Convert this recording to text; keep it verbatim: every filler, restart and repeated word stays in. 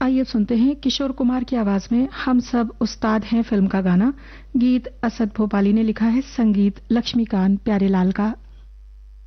आइए अब सुनते हैं किशोर कुमार की आवाज में हम सब उस्ताद हैं फिल्म का गाना। गीत असद भोपाली ने लिखा है, संगीत लक्ष्मीकांत प्यारेलाल का।